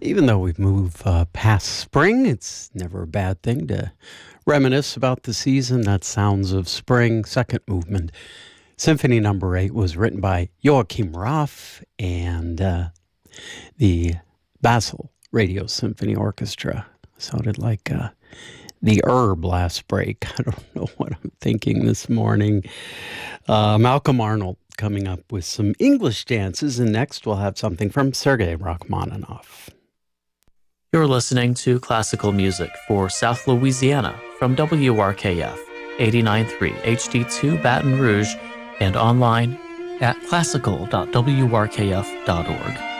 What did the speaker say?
Even though we move past spring, it's never a bad thing to reminisce about the season. That Sounds of Spring, second movement. Symphony Number 8 was written by Joachim Raff and the Basel Radio Symphony Orchestra. Sounded like the herb last break. I don't know what I'm thinking this morning. Malcolm Arnold coming up with some English dances, and next we'll have something from Sergei Rachmaninoff. You're listening to classical music for South Louisiana from WRKF 89.3 HD2 Baton Rouge and online at classical.wrkf.org.